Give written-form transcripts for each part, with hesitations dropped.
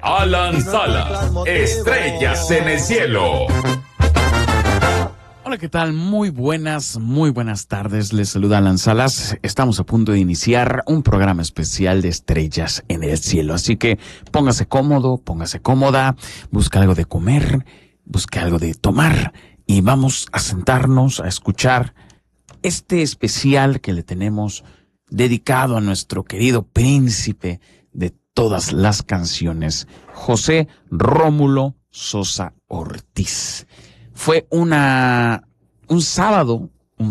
Alan Salas, Estrellas en el Cielo. Hola, ¿qué tal? Muy buenas tardes. Les saluda Alan Salas. Estamos a punto de iniciar un programa especial de Estrellas en el Cielo. Así que póngase cómodo, póngase cómoda, busca algo de comer, busca algo de tomar y vamos a sentarnos a escuchar este especial que le tenemos dedicado a nuestro querido príncipe de todas las canciones, José Rómulo Sosa Ortiz. Fue un sábado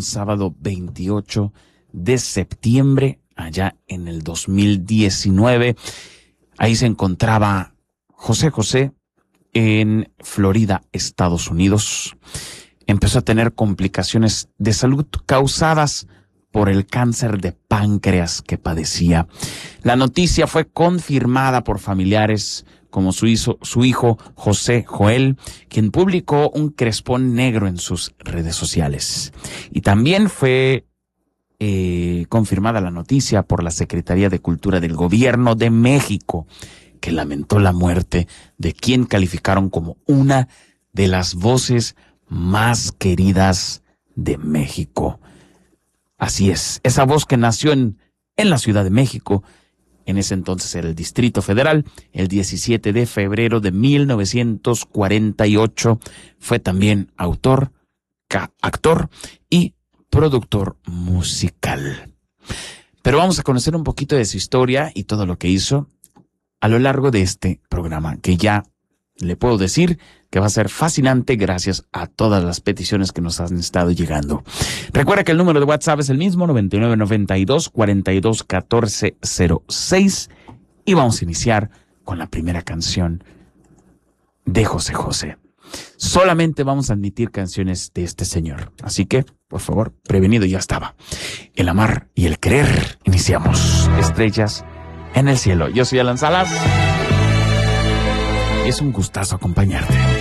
28 de septiembre, allá en el 2019. Ahí se encontraba José en Florida, Estados Unidos. Empezó a tener complicaciones de salud causadas por el cáncer de páncreas que padecía. La noticia fue confirmada por familiares como su hijo José Joel, quien publicó un crespón negro en sus redes sociales. Y también fue confirmada la noticia por la Secretaría de Cultura del Gobierno de México, que lamentó la muerte de quien calificaron como una de las voces más queridas de México. Así es, esa voz que nació en la Ciudad de México, en ese entonces era el Distrito Federal, el 17 de febrero de 1948, fue también autor, actor y productor musical. Pero vamos a conocer un poquito de su historia y todo lo que hizo a lo largo de este programa, que ya le puedo decir que va a ser fascinante gracias a todas las peticiones que nos han estado llegando. Recuerda que el número de WhatsApp es el mismo, 9992-421406. Y vamos a iniciar con la primera canción de José José. Solamente vamos a admitir canciones de este señor. Así que, por favor, prevenido ya estaba. El amar y el querer. Iniciamos Estrellas en el Cielo. Yo soy Alan Salas. Es un gustazo acompañarte.